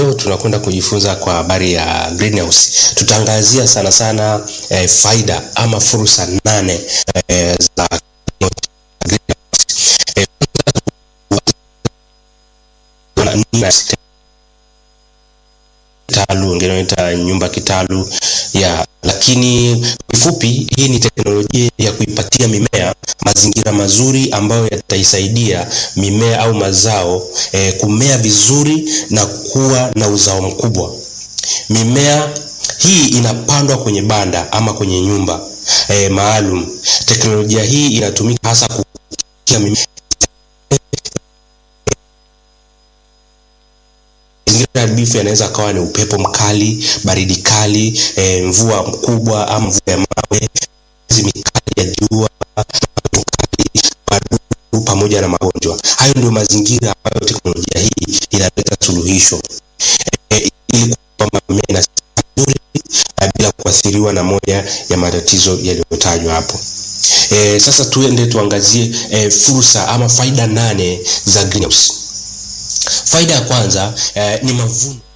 Leo tunakwenda kujifunza kwa habari ya greenhouse. Tutaangazia sana sana faida ama fursa 8 za greenhouse. Kitalu, ngenoita nyumba kitalu ya, lakini kifupi hii ni teknolojia ya kuipatia mimea mazingira mazuri ambayo yataisaidia mimea au mazao kumea vizuri na kuwa na uzao mkubwa. Mimea hii inapandwa kwenye banda ama kwenye nyumba maalum. Teknolojia hii inatumika hasa kukia mimea haribifu. Yanaweza kawa ni upepo mkali, baridi kali, mvua mkubwa ama mvua ya mawe, mikali ya jua, wadudu pamoja na magonjwa. Hayo ndio mazingira ambayo teknolojia hii inaleta suluhisho ili kwamba mimea inastawi vizuri bila kuathiriwa na moja ya matatizo yaliyotajwa hapo. Sasa tuende tuangazie fursa ama faida 8 za greenhouse. Faida ya kwanza ni mavuno.